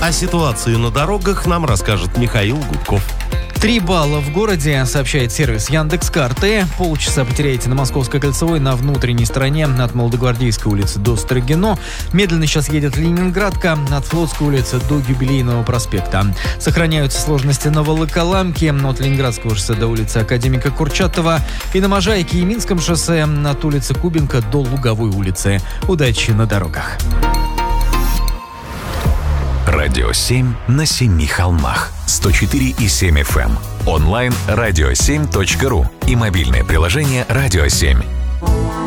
О ситуации на дорогах нам расскажет Михаил Гудков. 3 балла в городе, сообщает сервис Яндекс.Карты. Полчаса потеряете на Московской кольцевой на внутренней стороне от Молодогвардейской улицы до Строгино. Медленно сейчас едет Ленинградка от Флотской улицы до Юбилейного проспекта. Сохраняются сложности на Волоколамке от Ленинградского шоссе до улицы Академика Курчатова. И на Можайке и Минском шоссе от улицы Кубинка до Луговой улицы. Удачи на дорогах. Радио 7 на 7 холмах. 104,7 FM. Онлайн радио7.ру и мобильное приложение «Радио 7».